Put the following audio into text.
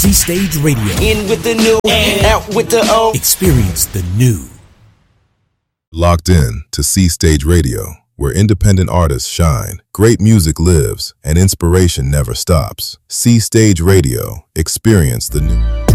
C Stage Radio. In with the new, out with the old. Experience the new. Locked in to C Stage Radio, where independent artists shine, great music lives, and inspiration never stops. C Stage Radio. Experience the new.